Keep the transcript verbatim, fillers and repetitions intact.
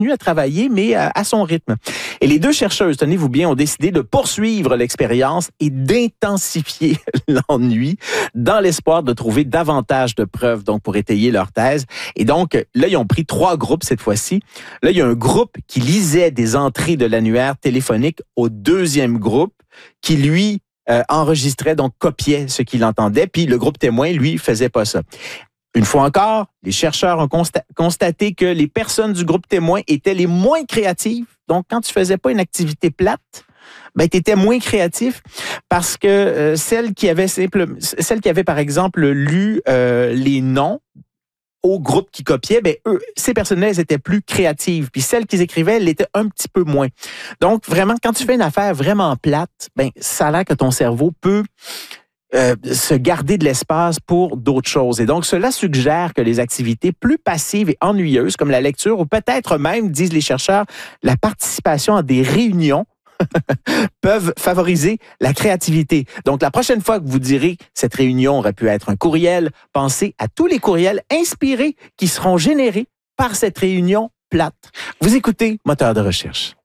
continuer à travailler, mais à, à son rythme. Et les deux chercheuses, tenez-vous bien, ont décidé de poursuivre l'expérience et d'intensifier l'ennui dans l'espoir de trouver davantage de preuves donc pour étayer leur thèse. Et donc, là, ils ont pris trois groupes cette fois-ci. Là, il y a un groupe qui lisait des entrées de l'annuaire téléphonique au deuxième groupe qui, lui, euh, enregistrait, donc copiait ce qu'il entendait, puis le groupe témoin, lui, faisait pas ça. Une fois encore, les chercheurs ont consta- constaté que les personnes du groupe témoin étaient les moins créatives. Donc, quand tu faisais pas une activité plate, ben, tu étais moins créatif parce que euh, celles qui avaient simple, celles qui avaient, par exemple, lu euh, les noms au groupe qui copiait, ben eux, ces personnes-là, elles étaient plus créatives. Puis celles qui écrivaient, elles l'étaient un petit peu moins. Donc, vraiment, quand tu fais une affaire vraiment plate, ben ça a l'air que ton cerveau peut euh, se garder de l'espace pour d'autres choses. Et donc, cela suggère que les activités plus passives et ennuyeuses, comme la lecture, ou peut-être même, disent les chercheurs, la participation à des réunions, peuvent favoriser la créativité. Donc, la prochaine fois que vous direz cette réunion aurait pu être un courriel, pensez à tous les courriels inspirés qui seront générés par cette réunion plate. Vous écoutez Moteur de recherche.